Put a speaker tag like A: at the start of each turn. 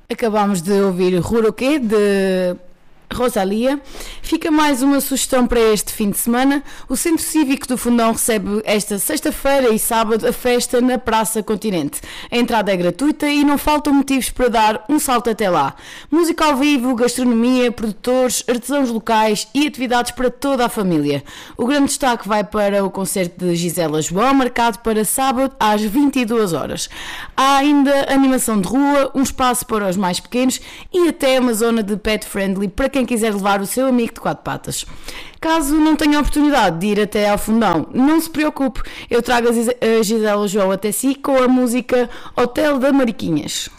A: Acabámos de ouvir Ruroquê, de Rosalía. Fica mais uma sugestão para este fim de semana. O Centro Cívico do Fundão recebe esta sexta-feira e sábado a festa na Praça Continente. A entrada é gratuita e não faltam motivos para dar um salto até lá. Música ao vivo, gastronomia, produtores, artesãos locais e atividades para toda a família. O grande destaque vai para o concerto de Gisela João, marcado para sábado às 22 horas. Há ainda animação de rua, um espaço para os mais pequenos e até uma zona de pet friendly para quem quiser levar o seu amigo de quatro patas. Caso não tenha a oportunidade de ir até ao Fundão, não se preocupe, eu trago a Gisela João até si com a música Hotel da Mariquinhas.